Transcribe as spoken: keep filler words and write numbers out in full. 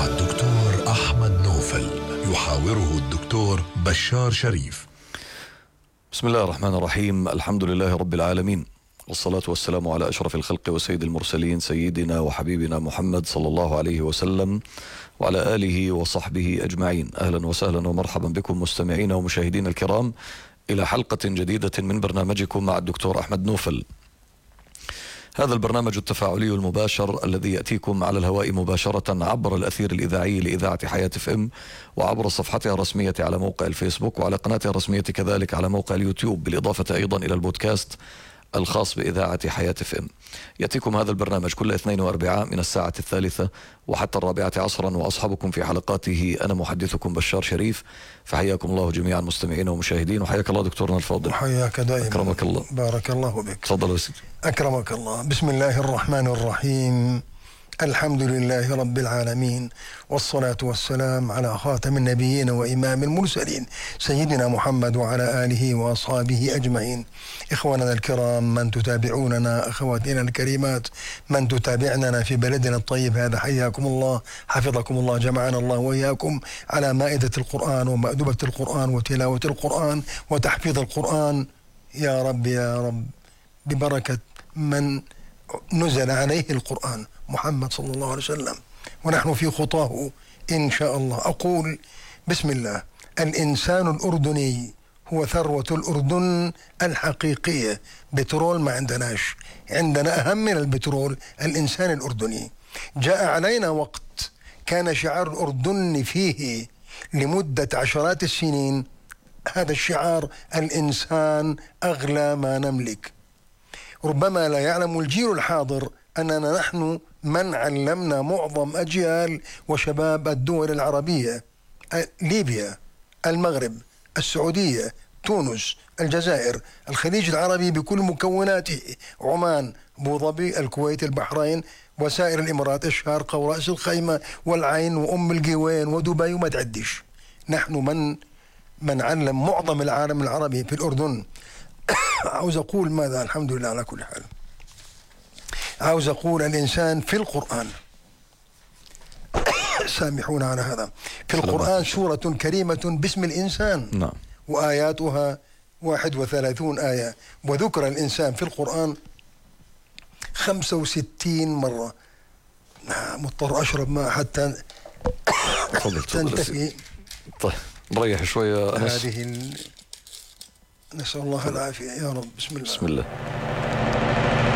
الدكتور أحمد نوفل، يحاوره الدكتور بشار شريف. بسم الله الرحمن الرحيم. الحمد لله رب العالمين، والصلاة والسلام على أشرف الخلق وسيد المرسلين سيدنا وحبيبنا محمد صلى الله عليه وسلم وعلى آله وصحبه أجمعين. أهلا وسهلا ومرحبا بكم مستمعين ومشاهدين الكرام إلى حلقة جديدة من برنامجكم مع الدكتور أحمد نوفل. هذا البرنامج التفاعلي المباشر الذي يأتيكم على الهواء مباشرة عبر الأثير الإذاعي لإذاعة حياة اف ام، وعبر صفحتها الرسمية على موقع الفيسبوك، وعلى قناتها الرسمية كذلك على موقع اليوتيوب، بالإضافة أيضا إلى البودكاست الخاص بإذاعة حياة اف ام. يأتيكم هذا البرنامج كل اثنين واربعاء من الساعة الثالثة وحتى الرابعة عصرا، وأصحبكم في حلقاته أنا محدثكم بشار شريف. فحياكم الله جميعا مستمعين ومشاهدين، وحياك الله دكتورنا الفاضل. وحياك دائما. أكرمك الله. بارك الله بك. تفضل يا سيدي. أكرمك الله. بسم الله الرحمن الرحيم. الحمد لله رب العالمين، والصلاة والسلام على خاتم النبيين وإمام المرسلين سيدنا محمد وعلى آله وأصحابه أجمعين. إخواننا الكرام، من تتابعوننا، أخواتنا الكريمات، من تتابعننا في بلدنا الطيب هذا، حياكم الله، حفظكم الله، جمعنا الله وإياكم على مائدة القرآن ومأدبة القرآن وتلاوة القرآن وتحفيظ القرآن. يا رب يا رب، ببركة من نزل عليه القرآن محمد صلى الله عليه وسلم، ونحن في خطاه إن شاء الله. أقول بسم الله. الإنسان الأردني هو ثروة الأردن الحقيقية. بترول ما عندناش، عندنا أهم من البترول الإنسان الأردني. جاء علينا وقت كان شعار الأردن فيه لمدة عشرات السنين هذا الشعار: الإنسان أغلى ما نملك. ربما لا يعلم الجيل الحاضر أننا نحن من علمنا معظم أجيال وشباب الدول العربية: ليبيا، المغرب، السعودية، تونس، الجزائر، الخليج العربي بكل مكوناته، عمان، أبو ظبي، الكويت، البحرين، وسائر الإمارات، الشارقة ورأس الخيمة والعين وأم القوين ودبي وما تعدش. نحن من من علم معظم العالم العربي في الأردن. عاوز أقول ماذا؟ الحمد لله على كل حال. عاوز أقول الإنسان في القرآن، سامحونا على هذا، في القرآن سورة كريمة باسم الإنسان. نعم. وآياتها واحد وثلاثون آية، وذكر الإنسان في القرآن خمسة وستين مرة. مضطر أشرب ماء حتى تنتهي. طيب نريح شوية أنس. هذه ال... نسأل الله العافية يا رب. بسم الله. بسم الله.